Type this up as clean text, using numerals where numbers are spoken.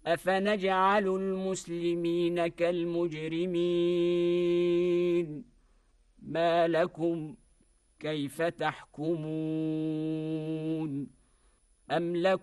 أفنجعل المسلمين كالمجرمين ما لكم كيف تحكمون أم لكم